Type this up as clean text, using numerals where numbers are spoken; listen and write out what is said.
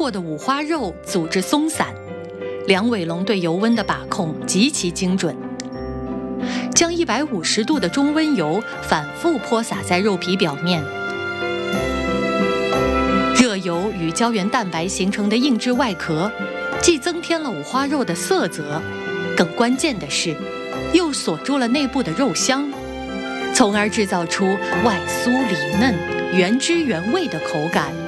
过的五花肉组织松散，梁伟龙对油温的把控极其精准，将150度的中温油反复泼洒在肉皮表面，热油与胶原蛋白形成的硬质外壳，既增添了五花肉的色泽，更关键的是，又锁住了内部的肉香，从而制造出外酥里嫩、原汁原味的口感。